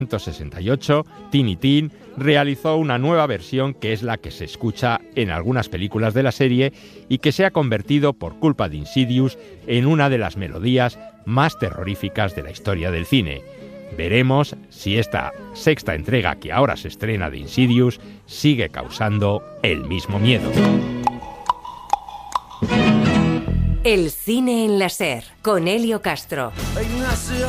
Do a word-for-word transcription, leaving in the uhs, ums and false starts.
mil novecientos sesenta y ocho, Tiny Tim realizó una nueva versión que es la que se escucha en algunas películas de la serie y que se ha convertido, por culpa de Insidious, en una de las melodías más terroríficas de la historia del cine. Veremos si esta sexta entrega que ahora se estrena de Insidious sigue causando el mismo miedo. El cine en la SER, con Helio Castro.